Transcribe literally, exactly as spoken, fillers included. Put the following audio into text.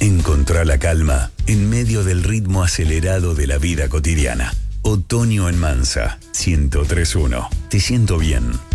Encontrá la calma en medio del ritmo acelerado de la vida cotidiana. Otoño en Mansa, ciento tres punto uno. Te siento bien.